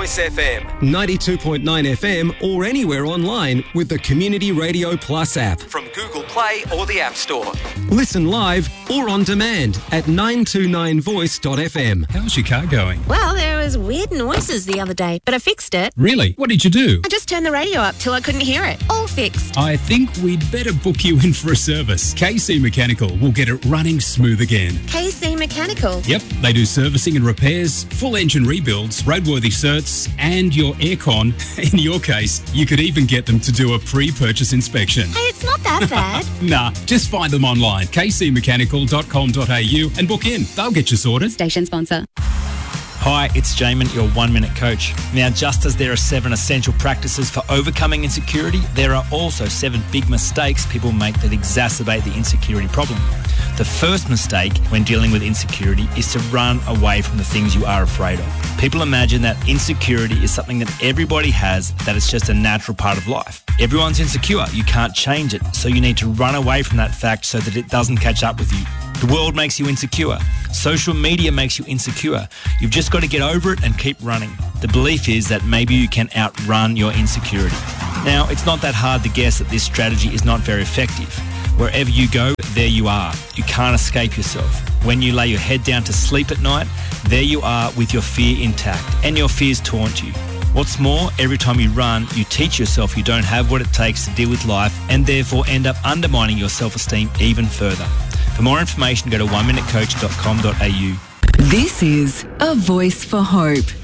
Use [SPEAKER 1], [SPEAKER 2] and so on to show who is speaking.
[SPEAKER 1] Voice FM.
[SPEAKER 2] 92.9 FM or anywhere online with the Community Radio Plus app.
[SPEAKER 1] From Google Play or the App Store.
[SPEAKER 2] Listen live or on demand at 929voice.fm.
[SPEAKER 3] How's your car going?
[SPEAKER 4] Well, there was weird noises the other day, but I fixed it.
[SPEAKER 3] Really? What did you do?
[SPEAKER 4] I just turned the radio up till I couldn't hear it. All fixed.
[SPEAKER 3] I think we'd better book you in for a service. KC Mechanical will get it running smooth again.
[SPEAKER 4] KC Mechanical?
[SPEAKER 3] Yep, they do servicing and repairs, full engine rebuilds, roadworthy certs, and your aircon. In your case, you could even get them to do a pre-purchase inspection.
[SPEAKER 4] Hey, it's not that bad.
[SPEAKER 3] Nah, just find them online, kcmechanical.com.au, and book in. They'll get you sorted.
[SPEAKER 4] Station sponsor.
[SPEAKER 5] Hi, it's Jamin, your 1 Minute Coach. Now, just as there are 7 essential practices for overcoming insecurity, there are also 7 big mistakes people make that exacerbate the insecurity problem. The first mistake when dealing with insecurity is to run away from the things you are afraid of. People imagine that insecurity is something that everybody has, that it's just a natural part of life. Everyone's insecure. You can't change it, so you need to run away from that fact so that it doesn't catch up with you. The world makes you insecure. Social media makes you insecure. You've just got to get over it and keep running. The belief is that maybe you can outrun your insecurity. Now, it's not that hard to guess that this strategy is not very effective. Wherever you go, there you are. You can't escape yourself. When you lay your head down to sleep at night, there you are with your fear intact, and your fears taunt you. What's more, every time you run, you teach yourself you don't have what it takes to deal with life, and therefore end up undermining your self-esteem even further. For more information, go to oneminutecoach.com.au.
[SPEAKER 6] This is A Voice for Hope.